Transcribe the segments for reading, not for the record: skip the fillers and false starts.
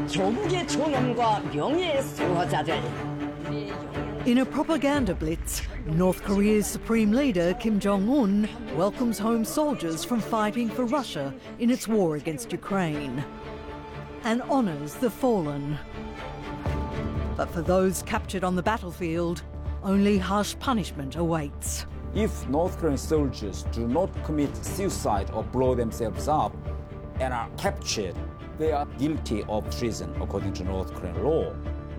교국의 존엄과 명예의 수호자들. In a propaganda blitz, North Korea's supreme leader Kim Jong-un welcomes home soldiers from fighting for Russia in its war against Ukraine and honours the fallen. But for those captured on the battlefield, only harsh punishment awaits. If North Korean soldiers do not commit suicide or blow themselves up and are captured, they are guilty of treason according to North Korean law.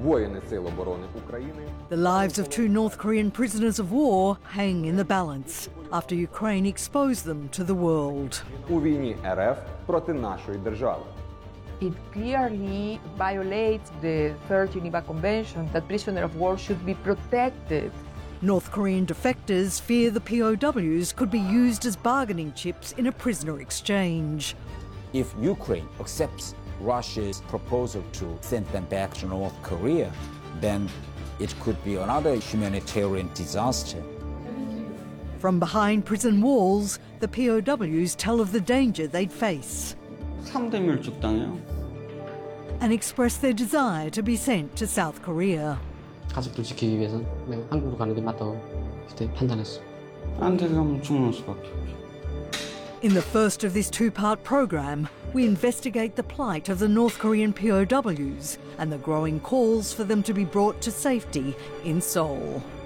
The lives of 2 North Korean prisoners of war hang in the balance after Ukraine exposed them to the world. У війні РФ проти нашої держави. It clearly violates the Third Geneva Convention that prisoners of war should be protected. North Korean defectors fear the POWs could be used as bargaining chips in a prisoner exchange. If Ukraine accepts Russia's proposal to send them back to North Korea, then it could be another humanitarian disaster. From behind prison walls, the POWs tell of the danger they'd face 3대 밀축당해요. and express their desire to be sent to South Korea. 가족들 지키기 위해서는 한국으로 가는 게 맞다고 그때 판단했어. 안 데려가면 죽는 수밖에 없죠. In the first of this 2-part program, we investigate the plight of the North Korean POWs and the growing calls for them to be brought to safety in Seoul.